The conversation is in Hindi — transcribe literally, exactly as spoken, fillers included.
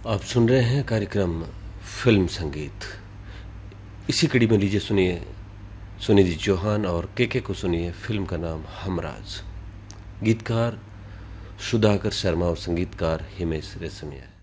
आप सुन रहे हैं कार्यक्रम फिल्म संगीत। इसी कड़ी में लीजिए सुनिए सुनिधि चौहान और केके को सुनिए फिल्म का नाम हमराज। गीतकार सुधाकर शर्मा और संगीतकार हिमेश रेशमिया।